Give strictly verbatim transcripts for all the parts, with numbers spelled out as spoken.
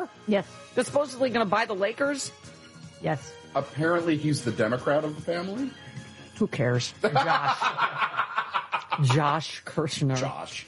Yes. That's supposedly going to buy the Lakers? Yes. Apparently he's the Democrat of the family. Who cares? Josh. Josh Kirshner. Josh.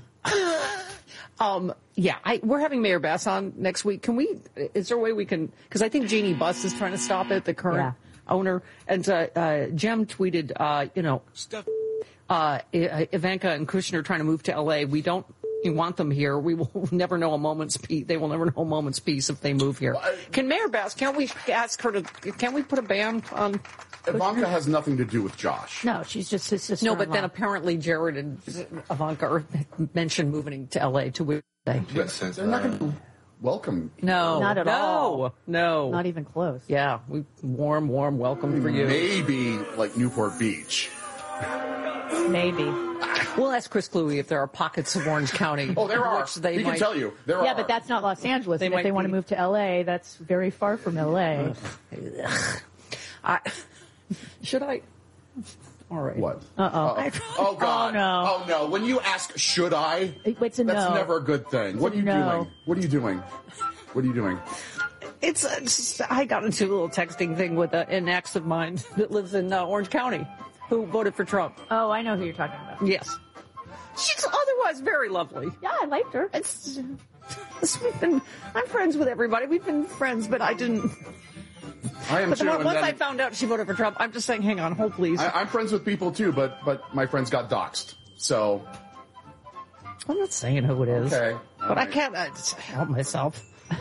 Um, yeah, I, we're having Mayor Bass on next week. Can we, is there a way we can, because I think Jeannie Buss is trying to stop it, the current yeah. owner. And uh, uh, Jem tweeted, uh, you know, Stuff. Uh, Ivanka and Kushner trying to move to L A. We don't want them here. We will never know a moment's peace. They will never know a moment's peace if they move here. Can Mayor Bass, can't we ask her to, can we put a ban on Ivanka Kushner? Has nothing to do with Josh. No, she's just his sister. No, but then apparently Jared and Ivanka mentioned moving to L A to where they. They're not going to welcome. No, not at no, all. No, not even close. Yeah, we warm, warm welcome for you. Maybe like Newport Beach. Maybe. We'll ask Chris Cluey if there are pockets of Orange County. Oh, there are. Which they he might... can tell you. There yeah, are. but that's not Los Angeles. They and if they be... want to move to L A, that's very far from L A. I... Should I? All right. What? Uh-oh. Uh-oh. Oh, God. Oh, no. Oh, no. When you ask, should I? It's a that's no. never a good thing. It's What are you no. doing? What are you doing? What are you doing? It's, it's I got into a little texting thing with a, an ex of mine that lives in uh, Orange County who voted for Trump. Oh, I know who you're talking about. Yes. She's otherwise very lovely. Yeah, I liked her. It's, it's, we've been, I'm friends with everybody. We've been friends, but I didn't. I am but too. The, once then, I found out she voted for Trump, I'm just saying, hang on, hold please. I, I'm friends with people too, but but my friends got doxxed. So I'm not saying who it is. Okay. But All I right. can't uh, just help myself.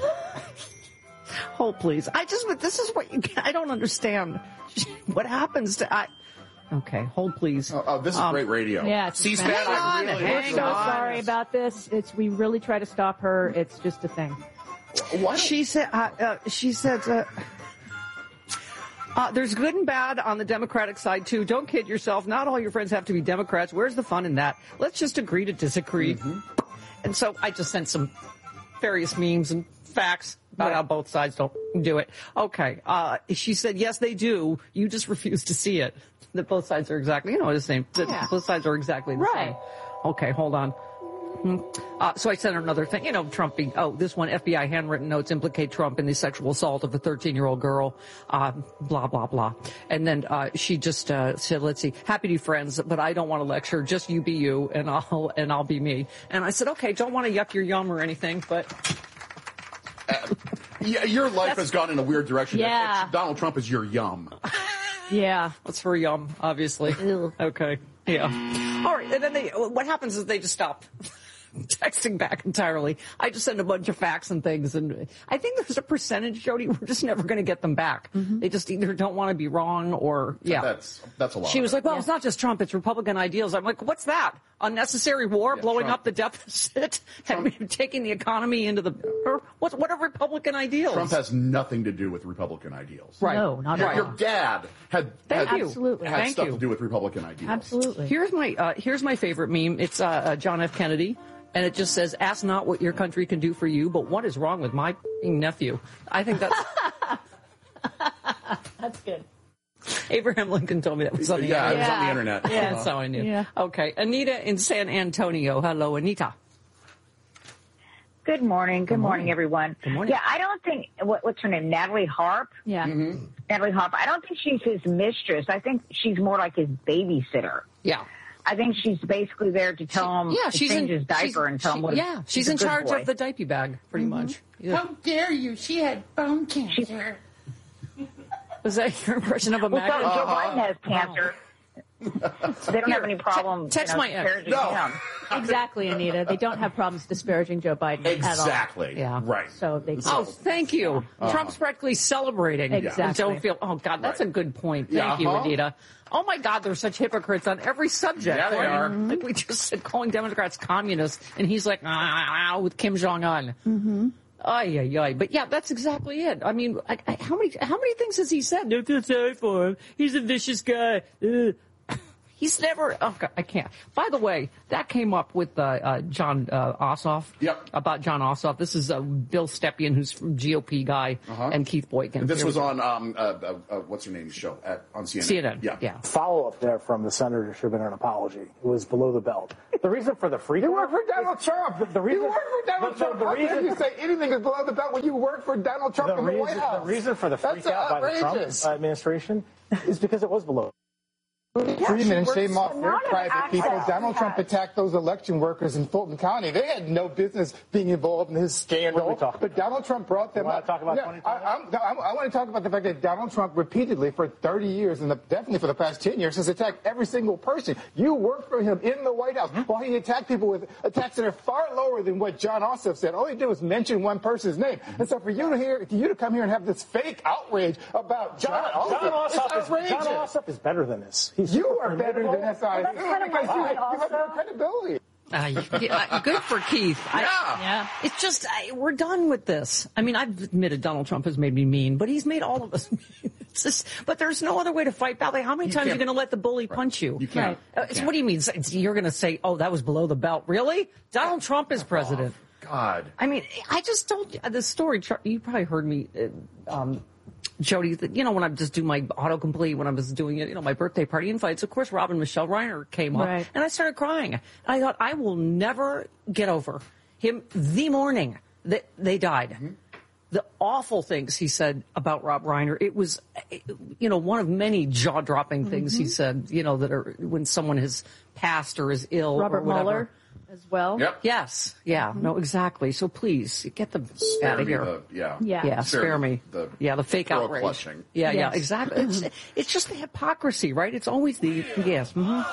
Hold please. I just, but this is what you, I don't understand. What happens to, I, okay, hold please. Oh, oh this is Um, great radio. Yeah, it's C-SPAN. Hang I on, really hang We're listen. so on. sorry about this. It's we really try to stop her. It's just a thing. Why don't- She said, uh, uh, she said, uh, uh, there's good and bad on the Democratic side, too. Don't kid yourself. Not all your friends have to be Democrats. Where's the fun in that? Let's just agree to disagree. Mm-hmm. And so I just sent some various memes and facts about Right. how both sides don't do it. Okay. Uh, she said, yes, they do. You just refuse to see it. That both sides are exactly, you know, the same. That Yeah. both sides are exactly the Right. same. Okay, hold on. Uh, so I sent her another thing, you know, Trump being, oh, this one, F B I handwritten notes implicate Trump in the sexual assault of a thirteen-year-old girl, uh, blah, blah, blah. And then uh, she just uh, said, let's see, happy to be friends, but I don't want to lecture, just you be you, and I'll and I'll be me. And I said, okay, don't want to yuck your yum or anything, but... Yeah, your life has gone in a weird direction. Yeah. It's- Donald Trump is your yum. Yeah. What's for yum, obviously. Ew. Okay, yeah. All right, and then they, what happens is they just stop texting back entirely. I just send a bunch of facts and things, and I think there's a percentage, Jody, we're just never going to get them back. Mm-hmm. They just either don't want to be wrong or, yeah. That's that's a lot. She of was it. like, well, it's not just Trump, it's Republican ideals. I'm like, what's that? Unnecessary war, Yeah, blowing Trump- up the deficit, and taking the economy into the, or what, what are Republican ideals? Trump has nothing to do with Republican ideals. Right. No, not Your, at your all. dad had, Thank had, you. Absolutely. had Thank stuff you. to do with Republican ideals. Absolutely. Here's my uh, here's my favorite meme. It's uh, uh, John F. Kennedy, and it just says, "Ask not what your country can do for you, but what is wrong with my f***ing nephew." I think that's That's good. Abraham Lincoln told me that was on the Yeah, it internet. was on the Yeah. internet. Yeah. That's how I knew. Yeah. Okay, Anita in San Antonio. Hello, Anita. Good morning. Good, morning, everyone. Good morning. Yeah, I don't think, what, what's her name? Natalie Harp? Yeah. Mm-hmm. Natalie Harp. I don't think she's his mistress. I think she's more like his babysitter. Yeah. I think she's basically there to tell him Yeah, to she's change in his diaper she's- and tell she- him what Yeah, he's she's a in good charge boy. of the diaper bag, pretty much. Yeah. How dare you? She had bone cancer. Was that your impression of a Well, so maggot? Joe Biden has cancer. So they don't have any problem. te- text you know, my ex. disparaging No. him. Exactly, Anita. They don't have problems disparaging Joe Biden Exactly. Yeah. Right. at all. So they Oh, thank you. Trump's practically celebrating. Exactly. And don't feel, oh, God, that's Right. a good point. Yeah, Thank you, uh-huh. Anita. Oh, my God, they're such hypocrites on every subject. Yeah, they Like- are. Like we just said, calling Democrats communists, and he's like, ah, with Kim Jong-un. Mm-hmm. Ay, ay, ay. But yeah, that's exactly it. I mean, I, I, how many how many things has he said? Don't feel sorry for him. He's a vicious guy. Ugh. He's never. Oh, God, I can't. By the way, that came up with uh, uh, John uh, Ossoff. Yep. About John Ossoff. This is uh, Bill Stepien, who's from G O P guy, Uh-huh. and Keith Boykin. And this Here was we go. on um, uh, uh, uh, what's her name's show at on C N N. C N N. Yeah. Yeah. Follow up there from the senator should have been an apology. It was below the belt. The reason for the freak. You work for Donald Trump. The, the reason, you work for Donald the, Trump. The, the How reason, can you say anything is below the belt when you work for Donald Trump the in the reason, White House? The reason for the freak That's out by the Trump outrageous. administration is because it was below. Freeman and Shane Moss, they're Not an private people. access Donald he Trump has. attacked those election workers in Fulton County. They had no business being involved in his scandal. What are we talking But Donald Trump brought them You wanna up. talk about yeah, twenty I, I'm, no, I'm, I want to talk about the fact that Donald Trump repeatedly for thirty years, and the, definitely for the past ten years, has attacked every single person. You worked for him in the White House while he attacked people with attacks that are far lower than what John Ossoff said. All he did was mention one person's name. And so for you to hear, for you to come here and have this fake outrage about John, John, John Ossoff, Ossoff it's is, John outrageous. Ossoff is better than this. He's You super are better than S I. Well, that's kind of my because you, point you have no also. credibility. Uh, yeah, good for Keith. I, Yeah. yeah. It's just, I, we're done with this. I mean, I've admitted Donald Trump has made me mean, but he's made all of us mean. It's just, but there's no other way to fight back. Like, how many You times are you can't- going to let the bully punch you? You can't. Uh, You it's- can't. what do you mean? It's- You're going to say, oh, that was below the belt. Really? Donald Trump is president. God. I mean, I just told you the story. You probably heard me, uh, um, Jody, that, you know, when I just do my autocomplete, when I was doing it, you know, my birthday party invites, of course, Rob and Michelle Reiner came up, Right. and I started crying. And I thought, I will never get over him the morning that they died. Mm-hmm. The awful things he said about Rob Reiner. It was, you know, one of many jaw-dropping things he said, you know, that are when someone has passed or is ill Robert or whatever. Mueller as well. Yep. Yes. Yeah. No, exactly. So please get them Spare out of me here. the- yeah. Yeah. Yeah, Spare spare me me. the yeah, the fake throat outrage. clutching. Yeah, yeah, Yes. exactly. It's, it's just the hypocrisy, right? It's always the yes. mhm.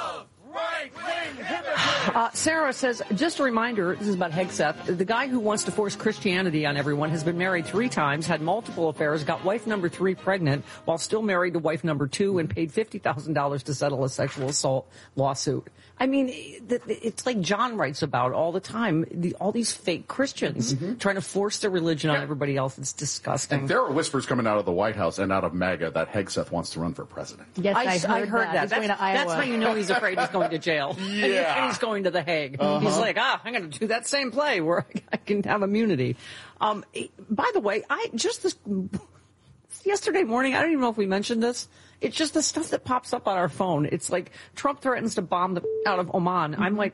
Uh, Sarah says, just a reminder, this is about Hegseth, the guy who wants to force Christianity on everyone has been married three times, had multiple affairs, got wife number three pregnant while still married to wife number two, and paid fifty thousand dollars to settle a sexual assault lawsuit. I mean, it- it's like John writes about all the time, the, all these fake Christians trying to force their religion on everybody else. It's disgusting. And there are whispers coming out of the White House and out of MAGA that Hegseth wants to run for president. Yes, I, I, heard, I heard that. that. He's That's, going to Iowa. that's how you know he's afraid he's going to jail. And he- Yeah. and he's going to The Hague. He's like, ah, I'm going to do that same play where I can have immunity. Um, by the way, I just this yesterday morning, I don't even know if we mentioned this. It's just the stuff that pops up on our phone. It's like Trump threatens to bomb the out of Oman. I'm like,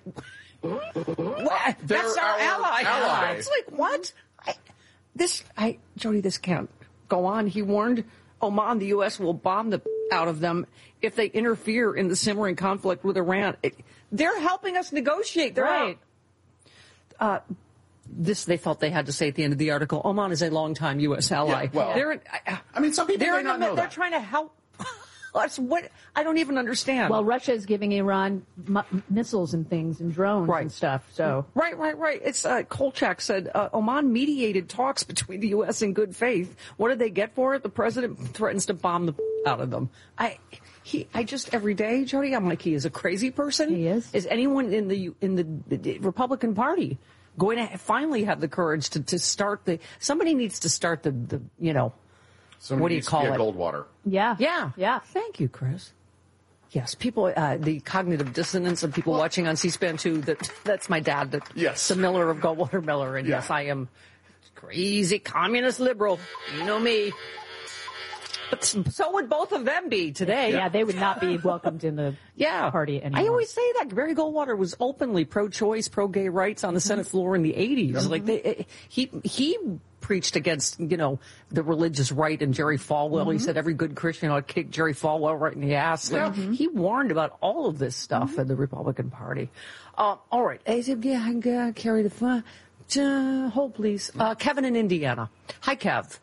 what? That's our, our ally. ally. It's like, what? I, this, I, Jody, this can't go on. He warned Oman the U S will bomb the out of them if they interfere in the simmering conflict with Iran. It, they're helping us negotiate. They're Right. Uh, this they felt they had to say at the end of the article. Oman is a longtime U S ally. Yeah, well, they're in, I, I mean, some people they're may in not the, know They're that. trying to help. That's what I don't even understand. Well, Russia is giving Iran m- missiles and things and drones Right. and stuff. So Right, right, right. It's uh, Kolchak said uh, Oman mediated talks between the U S in good faith. What did they get for it? The president threatens to bomb the out of them. I, he, I just every day, Jody, I'm like, he is a crazy person. He is. Is anyone in the in the, the Republican Party going to finally have the courage to, to start the? Somebody needs to start the the you know. Somebody What do you needs to call get it? Goldwater. yeah, Yeah. yeah. Thank you, Chris. Yes, people, uh, the cognitive dissonance of people watching on C-SPAN two, that, that's my dad, that, Yes. the Miller of Goldwater Miller. And Yeah. yes, I am crazy communist liberal. You know me. But so would both of them be today. Yeah, they would not be welcomed in the Yeah. party anymore. I always say that Barry Goldwater was openly pro-choice, pro-gay rights on the Senate floor in the eighties. Like they, he he preached against, you know, the religious right and Jerry Falwell. He said every good Christian ought to kick Jerry Falwell right in the ass. Like, he warned about all of this stuff in the Republican Party. Uh, all right, I said, yeah, I gotta carry the fun. Uh, hold please, uh, Kevin in Indiana. Hi, Kev.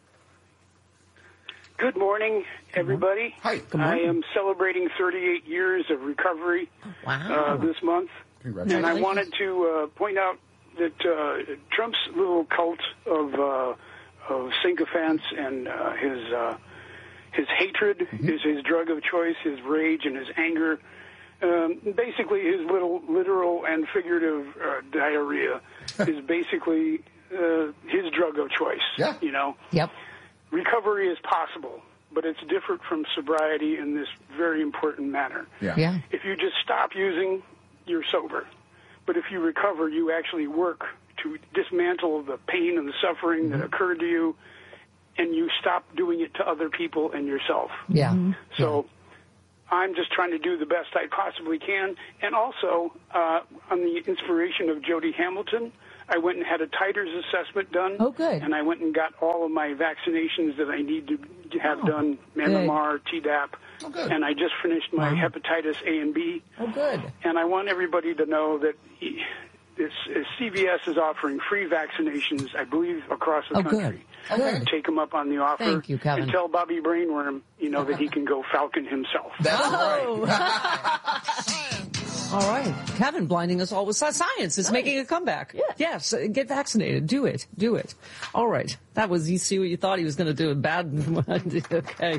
Good morning, everybody. Hi. Good I morning. am celebrating thirty-eight years of recovery Wow. uh, this month. Congratulations. And I wanted to uh, point out that uh, Trump's little cult of uh, of sycophants and uh, his uh, his hatred, Mm-hmm. his his drug of choice, his rage and his anger, um, basically his little literal and figurative uh, diarrhea is basically uh, his drug of choice. Yeah. You know. Yep. Recovery is possible, but it's different from sobriety in this very important manner. Yeah. Yeah. If you just stop using, you're sober. But if you recover, you actually work to dismantle the pain and the suffering mm-hmm. that occurred to you, and you stop doing it to other people and yourself. Yeah. Mm-hmm. So I'm just trying to do the best I possibly can. And also, uh, on the inspiration of Jody Hamilton, I went and had a titers assessment done. Oh, good. And I went and got all of my vaccinations that I need to have oh, done, MMR, Tdap. Oh, good. And I just finished my wow. hepatitis A and B. Oh, good. And I want everybody to know that he, this, this C V S is offering free vaccinations, I believe, across the oh, country. Good. Oh, good. Take him up on the offer. Thank you, Kevin. And tell Bobby Brainworm, you know, that he can go Falcon himself. That's oh. right. All right. Kevin blinding us all with science is nice. Making a comeback. Yeah. Yes. Get vaccinated. Do it. Do it. All right. That was, you see what you thought he was going to do. Bad. Okay.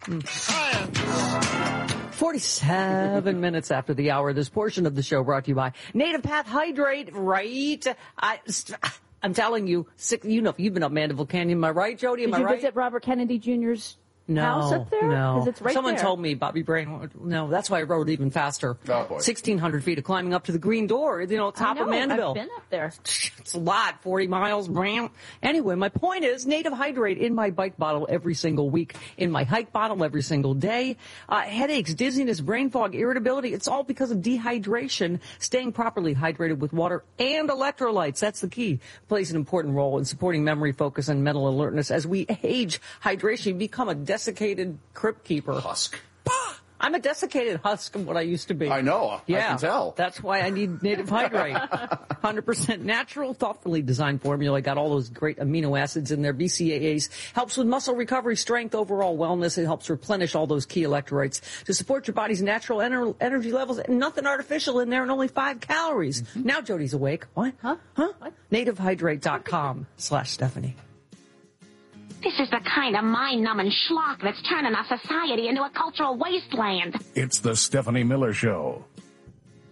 forty-seven minutes after the hour. This portion of the show brought to you by Native Path Hydrate. Right. I, I'm telling you, sick, you know, you've been up Mandeville Canyon. Am I right, Jody? Am Did I you right? visit Robert Kennedy Junior's no, house up there? No, 'Cause it's right Someone there. told me Bobby Brain. No, that's why I rode even faster. Oh, boy. sixteen hundred feet of climbing up to the Green Door, you know, top I know, of Mandeville. I've been up there. It's a lot, forty miles. Anyway, my point is Native Hydrate in my bike bottle every single week, in my hike bottle every single day. Uh, headaches, dizziness, brain fog, irritability, it's all because of dehydration. Staying properly hydrated with water and electrolytes, that's the key. Plays an important role in supporting memory, focus, and mental alertness. As we age, hydration become a desiccated crypt keeper. Husk. I'm a desiccated husk of what I used to be. I know. Yeah, I can tell. That's why I need Native Hydrate. one hundred percent natural, thoughtfully designed formula. Got all those great amino acids in there. B C A As. Helps with muscle recovery, strength, overall wellness. It helps replenish all those key electrolytes to support your body's natural ener- energy levels. And nothing artificial in there and only five calories. Mm-hmm. Now Jody's awake. What? Huh? Huh? What? native hydrate dot com slash Stephanie. This is the kind of mind-numbing schlock that's turning our society into a cultural wasteland. It's the Stephanie Miller Show.